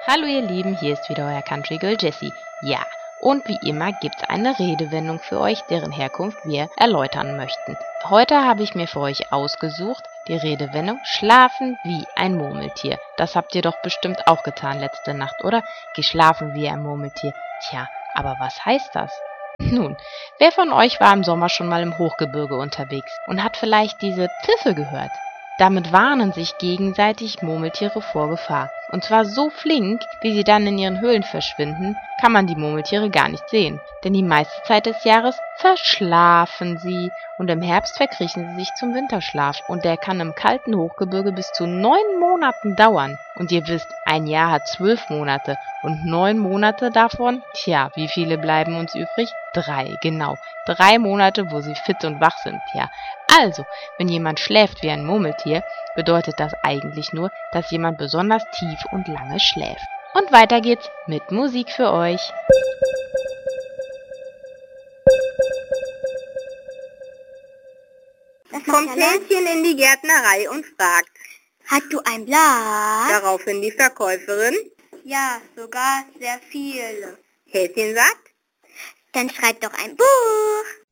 Hallo ihr Lieben, hier ist wieder euer Country Girl Jessie. Ja, und wie immer gibt's eine Redewendung für euch, deren Herkunft wir erläutern möchten. Heute habe ich mir für euch ausgesucht die Redewendung schlafen wie ein Murmeltier. Das habt ihr doch bestimmt auch getan letzte Nacht, oder? Geschlafen wie ein Murmeltier. Tja, aber was heißt das? Nun, wer von euch war im Sommer schon mal im Hochgebirge unterwegs und hat vielleicht diese Pfiffe gehört? Damit warnen sich gegenseitig Murmeltiere vor Gefahr. Und zwar so flink, wie sie dann in ihren Höhlen verschwinden, kann man die Murmeltiere gar nicht sehen. Denn die meiste Zeit des Jahres verschlafen sie und im Herbst verkriechen sie sich zum Winterschlaf. Und der kann im kalten Hochgebirge bis zu 9 Monaten dauern. Und ihr wisst, ein Jahr hat 12 Monate und 9 Monate davon, tja, wie viele bleiben uns übrig? 3, genau. 3 Monate, wo sie fit und wach sind, ja. Also, wenn jemand schläft wie ein Murmeltier, bedeutet das eigentlich nur, dass jemand besonders tief und lange schläft. Und weiter geht's mit Musik für euch. Kommt Häschen in die Gärtnerei und fragt: Hast du ein Blatt? Daraufhin die Verkäuferin: Ja, sogar sehr viele. Häschen sagt: Dann schreib doch ein Buch.